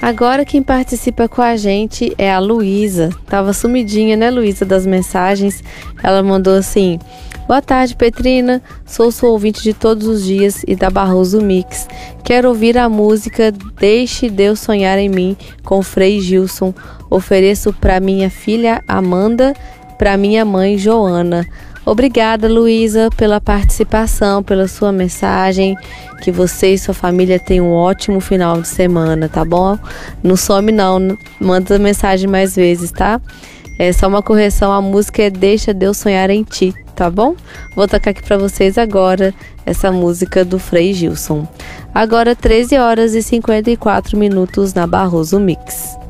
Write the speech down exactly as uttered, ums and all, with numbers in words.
Agora quem participa com a gente é a Luísa. Tava sumidinha, né, Luísa, das mensagens. Ela mandou assim: boa tarde, Petrina. Sou sua ouvinte de todos os dias e da Barroso Mix. Quero ouvir a música Deixe Deus Sonhar em Mim, com Frei Gilson. Ofereço para minha filha Amanda, para minha mãe Joana. Obrigada, Luísa, pela participação, pela sua mensagem. Que você e sua família tenham um ótimo final de semana, tá bom? Não some não, manda mensagem mais vezes, tá? É só uma correção, a música é Deixa Deus Sonhar em Ti, tá bom? Vou tocar aqui pra vocês agora essa música do Frei Gilson. Agora treze horas e cinquenta e quatro minutos na Barroso Mix.